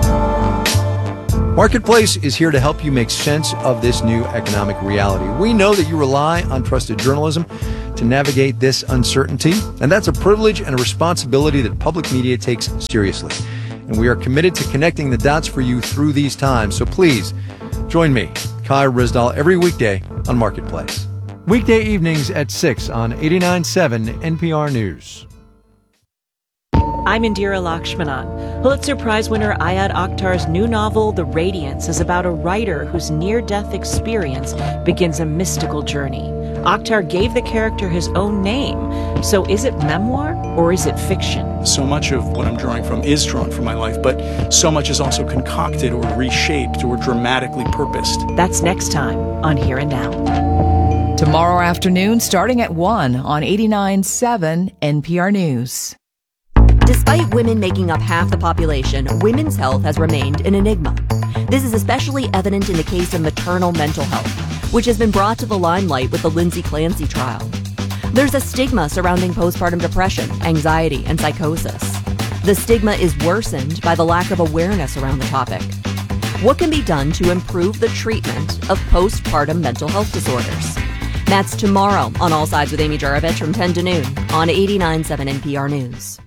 Marketplace is here to help you make sense of this new economic reality. We know that you rely on trusted journalism to navigate this uncertainty, and that's a privilege and a responsibility that public media takes seriously. And we are committed to connecting the dots for you through these times. So please join me, Kai Ryssdal, every weekday on Marketplace. Weekday evenings at 6 on 89.7 NPR News. I'm Indira Lakshmanan. Pulitzer Prize winner Ayad Akhtar's new novel, The Radiance, is about a writer whose near-death experience begins a mystical journey. Akhtar gave the character his own name. So is it memoir or is it fiction? So much of what I'm drawing from is drawn from my life, but so much is also concocted or reshaped or dramatically purposed. That's next time on Here and Now. Tomorrow afternoon, starting at 1 on 89.7 NPR News. Despite women making up half the population, women's health has remained an enigma. This is especially evident in the case of maternal mental health, which has been brought to the limelight with the Lindsay Clancy trial. There's a stigma surrounding postpartum depression, anxiety, and psychosis. The stigma is worsened by the lack of awareness around the topic. What can be done to improve the treatment of postpartum mental health disorders? That's tomorrow on All Sides with Amy Juravich from 10 to noon on 89.7 NPR News.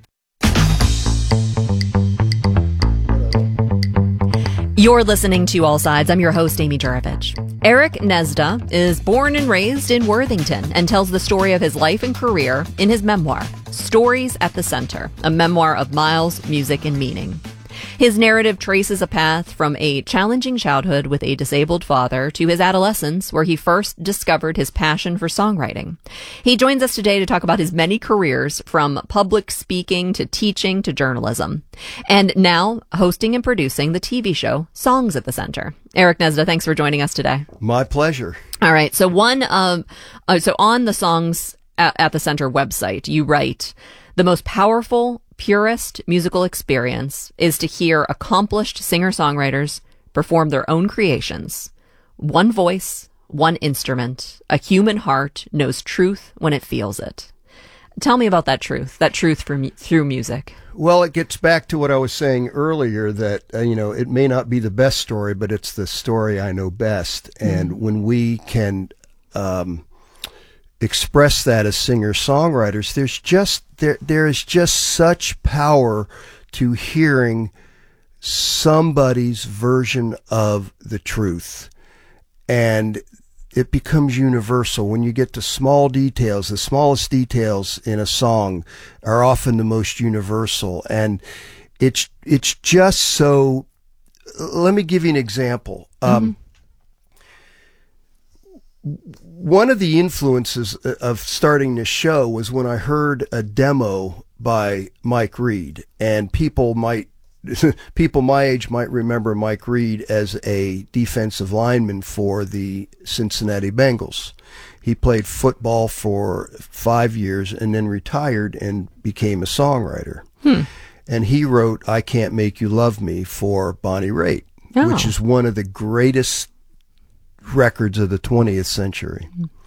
You're listening to All Sides. I'm your host, Amy Juravich. Eric Nesda is born and raised in Worthington and tells the story of his life and career in his memoir, Stories at the Center, a memoir of miles, music, and meaning. His narrative traces a path from a challenging childhood with a disabled father to his adolescence, where he first discovered his passion for songwriting. He joins us today to talk about his many careers, from public speaking to teaching to journalism, and now hosting and producing the TV show Songs at the Center. Eric Nesda, thanks for joining us today. My pleasure. All right. So so on the Songs at the Center website, you write, "The most powerful, purest musical experience is to hear accomplished singer-songwriters perform their own creations. One voice, one instrument, a human heart knows truth when it feels it." Tell me about that truth through music. Well, it gets back to what I was saying earlier, that, it may not be the best story, but it's the story I know best. And when we can express that as singer-songwriters, there is just such power to hearing somebody's version of the truth, and it becomes universal. When you get to small details, the smallest details in a song are often the most universal, and it's just so. Let me give you an example. One of the influences of starting this show was when I heard a demo by Mike Reed, and people my age might remember Mike Reed as a defensive lineman for the Cincinnati Bengals. He played football for 5 years and then retired and became a songwriter. And he wrote "I Can't Make You Love Me" for Bonnie Raitt, which is one of the greatest records of the 20th century.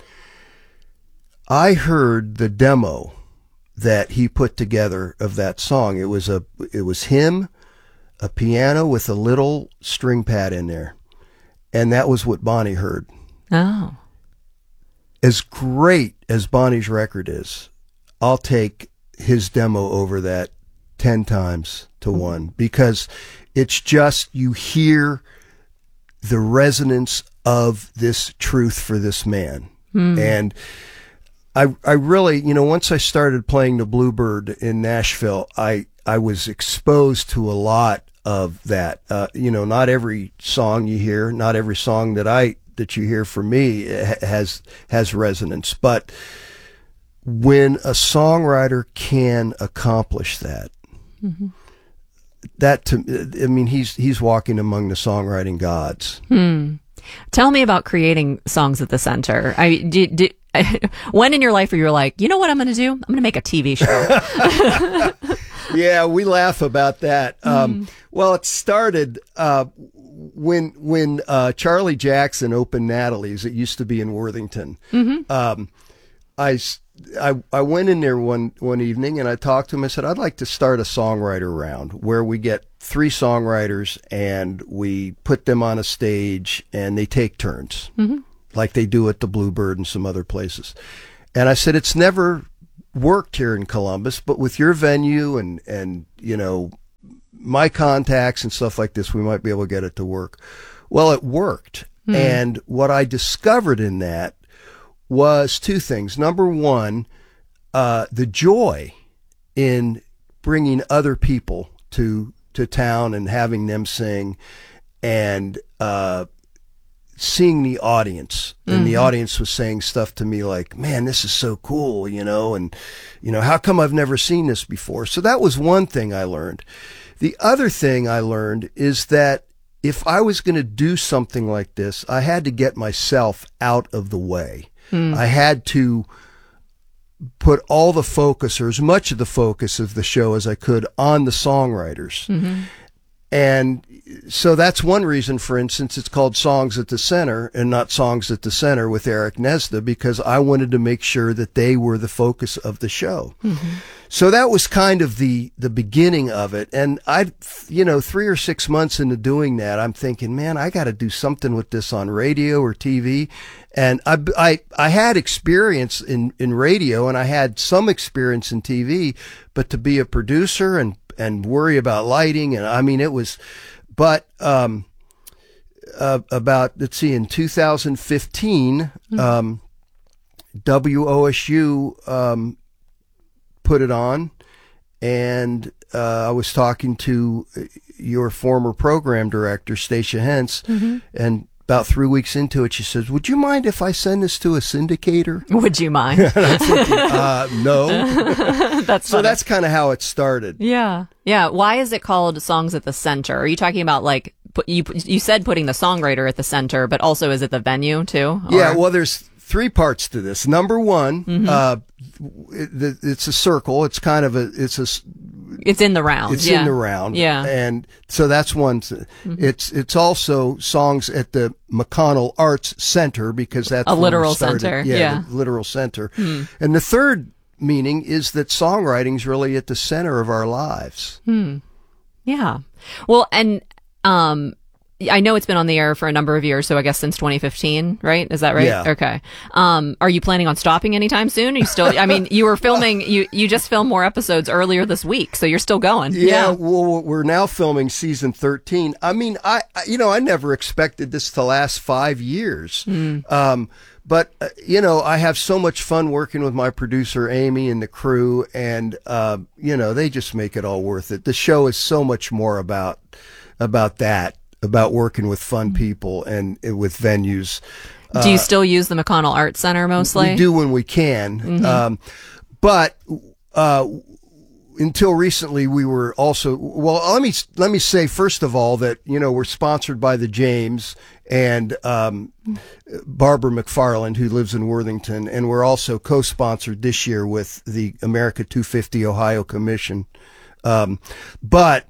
I heard the demo that he put together of that song. It was him, a piano with a little string pad in there, and that was what Bonnie heard. Oh. As great as Bonnie's record is, I'll take his demo over that 10 times to 1, because it's just, you hear the resonance of this truth for this man. And I really, once I started playing the Bluebird in Nashville, I was exposed to a lot of that. Not every song you hear, not every song that you hear from me has resonance, but when a songwriter can accomplish that, he's walking among the songwriting gods. Tell me about creating Songs at the Center. When in your life were you like, you know what I'm going to do? I'm going to make a TV show. Yeah, we laugh about that. Well, it started when Charlie Jackson opened Natalie's. It used to be in Worthington. I I went in there one evening and I talked to him. I said, I'd like to start a songwriter round where we get 3 songwriters and we put them on a stage and they take turns, like they do at the Bluebird and some other places. And I said, it's never worked here in Columbus, but with your venue and you know, my contacts and stuff like this, we might be able to get it to work. Well, it worked. And what I discovered in that was 2 things. Number one, the joy in bringing other people to town and having them sing, and seeing the audience. And the audience was saying stuff to me like, man, this is so cool, you know, and, you know, how come I've never seen this before? So that was one thing I learned. The other thing I learned is that if I was going to do something like this, I had to get myself out of the way. I had to put all the focus, or as much of the focus of the show as I could, on the songwriters. And so that's one reason, for instance, it's called Songs at the Center and not Songs at the Center with Eric Nesda, because I wanted to make sure that they were the focus of the show. So that was kind of the beginning of it. And you know, 3 or 6 months into doing that, I'm thinking, man, I got to do something with this on radio or TV. And I had experience in radio, and I had some experience in TV, but to be a producer and worry about lighting, and I mean, it was, but, about, let's see, in 2015, WOSU, put it on, and, I was talking to your former program director, Stacia Hentz, and about 3 weeks into it, she says, would you mind if I send this to a syndicator? Would you mind? And I'm thinking, no. That's so funny. that's kind of how it started. Yeah. Yeah. Why is it called Songs at the Center? Are you talking about like, you said putting the songwriter at the center, but also is it the venue too? Or? Yeah. Well, there's 3 parts to this. Number one, it's a circle. It's kind of it's in the round. It's in the round. Yeah. And so that's one. It's also songs at the McConnell Arts Center, because that's a where literal we started. center. Yeah. The literal center. And the third meaning is that songwriting's really at the center of our lives. Yeah. Well, and I know it's been on the air for a number of years, so I guess since 2015, right? Is that right? Yeah. Okay. Are you planning on stopping anytime soon? Are you still, I mean, you were filming, you just filmed more episodes earlier this week, so you're still going. Yeah. Well, we're now filming season 13. I mean, I never expected this to last 5 years. But, you know, I have so much fun working with my producer, Amy, and the crew, and, you know, they just make it all worth it. The show is so much more about that, about working with fun people and with venues. Do you still use the McConnell Arts Center mostly? We do when we can. But until recently, we were also, well, let me say, first of all, that, you know, we're sponsored by the James and Barbara McFarland, who lives in Worthington, and we're also co-sponsored this year with the America 250 Ohio Commission. But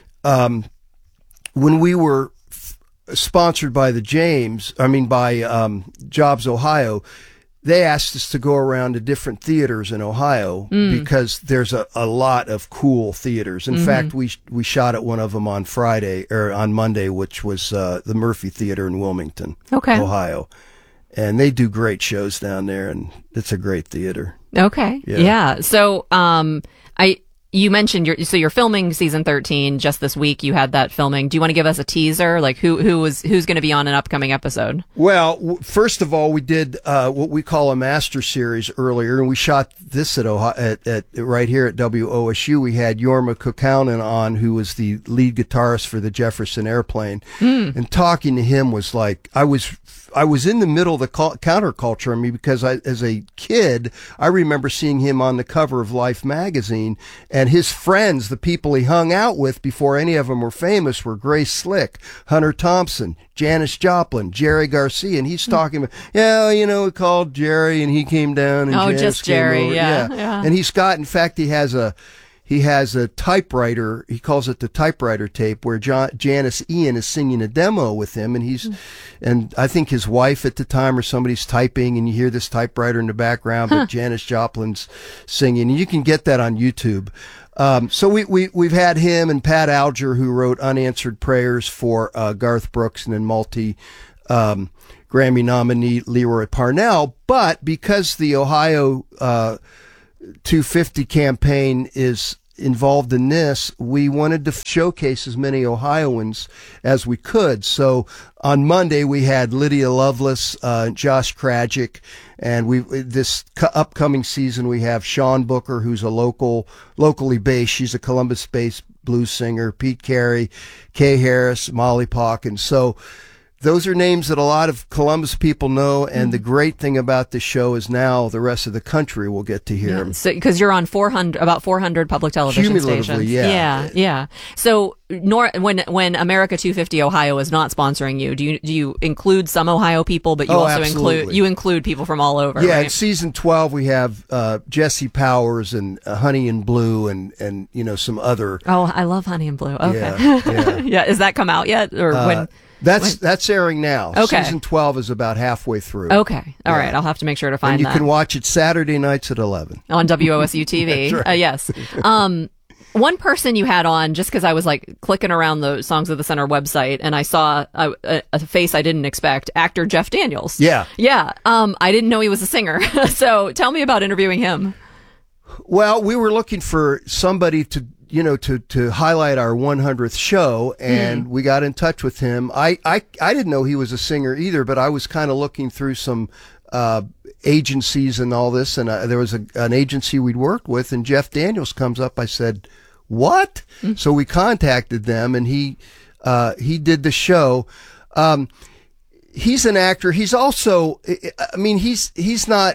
when we were sponsored by the James, by Jobs Ohio, they asked us to go around to different theaters in Ohio because there's a lot of cool theaters. In fact, we shot at one of them on Monday, which was the Murphy Theater in Wilmington, Ohio. And they do great shows down there, and it's a great theater. Okay. Yeah. So, you mentioned you're filming season 13 just this week. You had that filming. Do you want to give us a teaser? Like who's going to be on an upcoming episode? Well, first of all, we did what we call a master series earlier, and we shot this at right here at WOSU. We had Jorma Kokkonen on, who was the lead guitarist for the Jefferson Airplane, and talking to him was like I was in the middle of the counterculture. I mean, because as a kid, I remember seeing him on the cover of Life magazine. And his friends, the people he hung out with before any of them were famous, were Grace Slick, Hunter Thompson, Janis Joplin, Jerry Garcia. And he's talking about, we called Jerry and he came down and Janis just came Jerry. over. Yeah. And in fact, he has he has a typewriter. He calls it the typewriter tape, where Janis Ian is singing a demo with him, and and I think his wife at the time or somebody's typing, and you hear this typewriter in the background, but Janis Joplin's singing, and you can get that on YouTube. So we've had him and Pat Alger, who wrote Unanswered Prayers for Garth Brooks, and then Grammy nominee Leroy Parnell. But because the Ohio 250 campaign is involved in this, we wanted to showcase as many Ohioans as we could. So on Monday we had Lydia Lovelace, Josh Krajic, and this upcoming season we have Sean Booker, who's a locally based. She's a Columbus-based blues singer. Pete Carey, Kay Harris, Molly Pock, and so those are names that a lot of Columbus people know, and the great thing about this show is now the rest of the country will get to hear them. So, because you're on about 400 public television stations. Yeah. So, when America 250 Ohio is not sponsoring you, do you include some Ohio people, but you also include people from all over? Yeah, right? In season 12 we have Jesse Powers and Honey and Blue and some other. Oh, I love Honey and Blue. Okay. Yeah. Yeah. Has that come out yet, or when? That's airing now. Okay. Season 12 is about halfway through. Okay. All right. I'll have to make sure to find that. And you can watch it Saturday nights at 11. On WOSU TV. That's right. Yes. One person you had on, just because I was like clicking around the Songs of the Center website and I saw a face I didn't expect, actor Jeff Daniels. Yeah. Yeah. I didn't know he was a singer. So tell me about interviewing him. Well, we were looking for somebody to highlight our 100th show, and we got in touch with him. I didn't know he was a singer either, but I was kind of looking through some agencies and all this, and there was an agency we'd worked with, and Jeff Daniels comes up. I said, "What?" So we contacted them, and he did the show. He's an actor. He's also, he's not.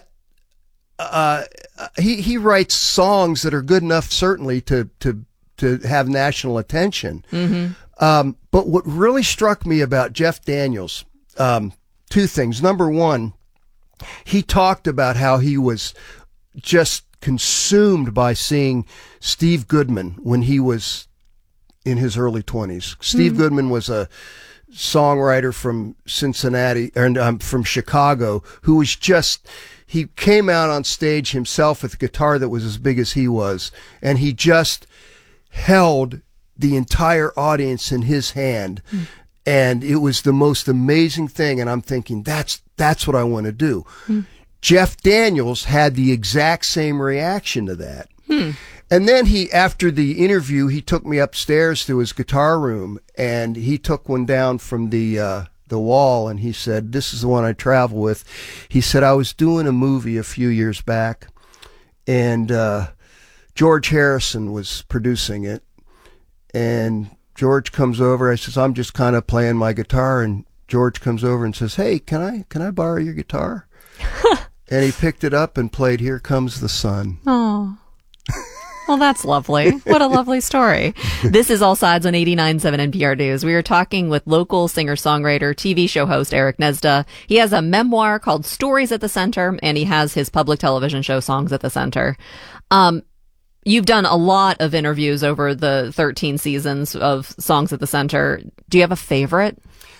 He writes songs that are good enough, certainly, to have national attention. But what really struck me about Jeff Daniels, two things. Number one, he talked about how he was just consumed by seeing Steve Goodman when he was in his early 20s. Steve Goodman was a songwriter from Cincinnati, and from Chicago, who was just... He came out on stage himself with a guitar that was as big as he was, and he just held the entire audience in his hand, and it was the most amazing thing. And I'm thinking, that's what I want to do. Jeff Daniels had the exact same reaction to that. And then after the interview, he took me upstairs to his guitar room, and he took one down from the wall, and he said, "This is the one I travel with." He said, "I was doing a movie a few years back, and George Harrison was producing it, and George comes over. I says, I'm just kind of playing my guitar, and George comes over and says, 'Hey, can I borrow your guitar?' And he picked it up and played Here Comes the Sun." Oh. Well, that's lovely. What a lovely story. This is All Sides on 89.7 NPR News. We are talking with local singer-songwriter, TV show host Eric Nezda. He has a memoir called Stories at the Center, and he has his public television show Songs at the Center. You've done a lot of interviews over the 13 seasons of Songs at the Center. Do you have a favorite?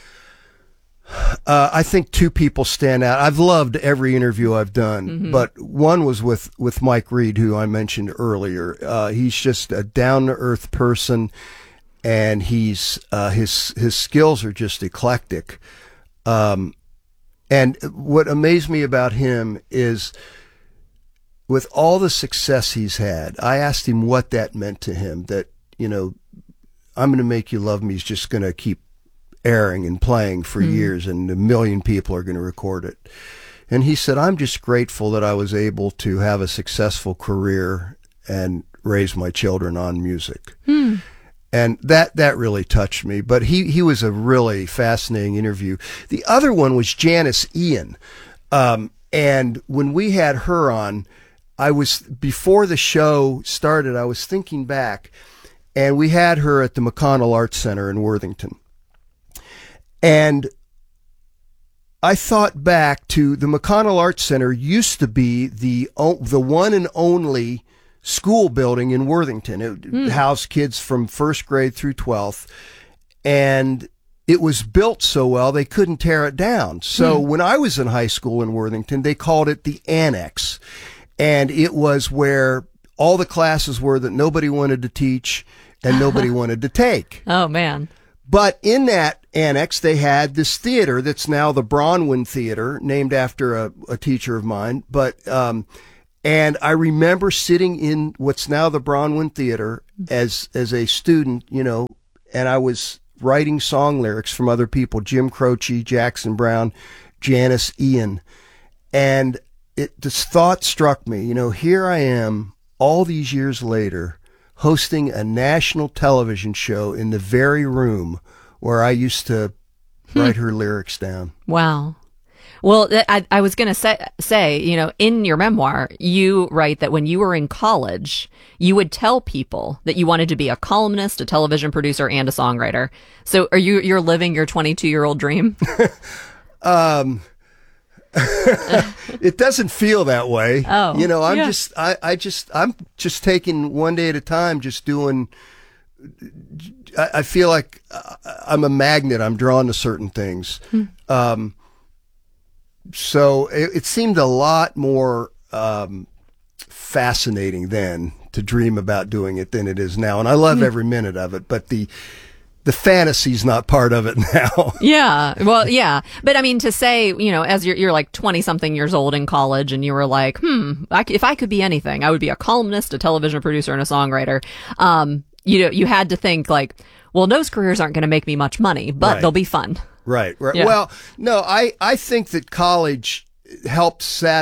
I think two people stand out. I've loved every interview I've done, but one was with Mike Reed, who I mentioned earlier. He's just a down-to-earth person, and his skills are just eclectic. And what amazed me about him is, with all the success he's had, I asked him what that meant to him, that, I'm going to Make You Love Me is just going to keep airing and playing for years, and 1 million people are going to record it. And he said, "I'm just grateful that I was able to have a successful career and raise my children on music." And that really touched me. But he was a really fascinating interview. The other one was Janis Ian. And when we had her on, before the show started, I was thinking back, and we had her at the McConnell Arts Center in Worthington. And I thought back to the McConnell Arts Center used to be the one and only school building in Worthington. It housed kids from first grade through 12th. And it was built so well, they couldn't tear it down. So when I was in high school in Worthington, they called it the Annex. And it was where all the classes were that nobody wanted to teach and nobody wanted to take. Oh, man. But in that annex, they had this theater that's now the Bronwyn Theater, named after a teacher of mine. But, and I remember sitting in what's now the Bronwyn Theater as a student, you know, and I was writing song lyrics from other people, Jim Croce, Jackson Browne, Janice Ian. And this thought struck me, you know, here I am all these years later hosting a national television show in the very room where I used to write her lyrics down. Wow. Well, I was going to say, you know, in your memoir, you write that when you were in college, you would tell people that you wanted to be a columnist, a television producer, and a songwriter. So you're living your 22-year-old dream? It doesn't feel that way. Oh, you know, I'm just taking one day at a time, just doing, I feel like I'm a magnet. I'm drawn to certain things. So it seemed a lot more fascinating then to dream about doing it than it is now. And I love every minute of it, but the fantasy's not part of it now. Yeah. Well, yeah. But I mean, to say, you know, as you're like 20 something years old in college and you were like, if I could be anything, I would be a columnist, a television producer, and a songwriter. You know, you had to think like, well, those careers aren't going to make me much money, but they'll be fun. Right. Yeah. Well, no, I think that college helped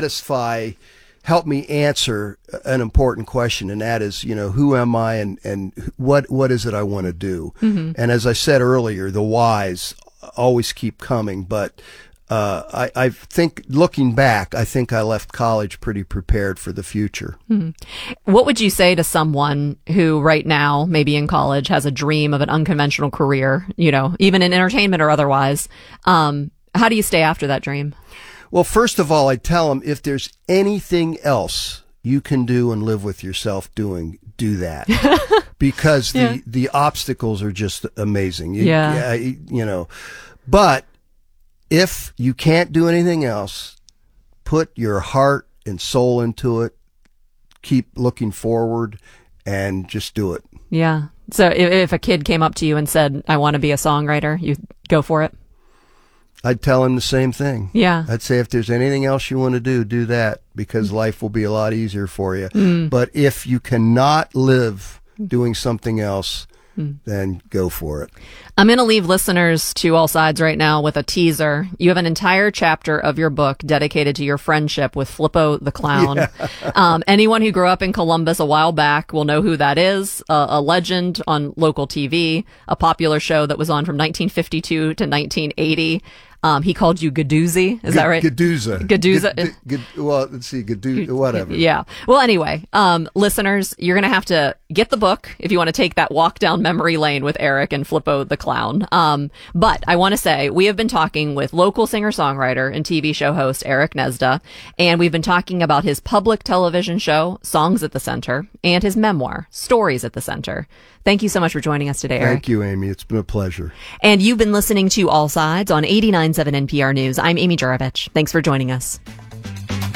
me answer an important question, and that is, you know, who am I and what is it I want to do? And as I said earlier, the whys always keep coming, but I think, looking back, I think I left college pretty prepared for the future. What would you say to someone who right now, maybe in college, has a dream of an unconventional career, you know, even in entertainment or otherwise? How do you stay after that dream? Well, first of all, I tell them, if there's anything else you can do and live with yourself doing, do that. Because the obstacles are just amazing. You know, but if you can't do anything else, put your heart and soul into it, keep looking forward, and just do it. Yeah. So if a kid came up to you and said, I want to be a songwriter, you'd go for it? I'd tell him the same thing. Yeah. I'd say, if there's anything else you want to do that, because life will be a lot easier for you. But if you cannot live doing something else, then go for it. I'm going to leave listeners to All Sides right now with a teaser. You have an entire chapter of your book dedicated to your friendship with Flippo the Clown. Yeah. Anyone who grew up in Columbus a while back will know who that is. A legend on local TV, a popular show that was on from 1952 to 1980. He called you Gadoozy. Is that right? Gadooza. Well, let's see. Whatever. Yeah. Well, anyway, listeners, you're going to have to get the book if you want to take that walk down memory lane with Eric and Flippo the Clown. But I want to say we have been talking with local singer-songwriter and TV show host Eric Nesda, and we've been talking about his public television show, Songs at the Center, and his memoir, Stories at the Center. Thank you so much for joining us today, Eric. Thank you, Amy. It's been a pleasure. And you've been listening to All Sides on 89.7 NPR News. I'm Amy Jurovich. Thanks for joining us.